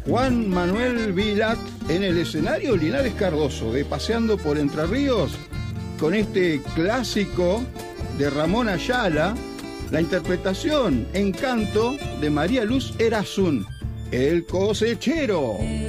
Juan Manuel Vilat en el escenario Linares Cardoso de Paseando por Entre Ríos, con este clásico de Ramón Ayala, la interpretación en canto de María Luz Erasún, El Cosechero.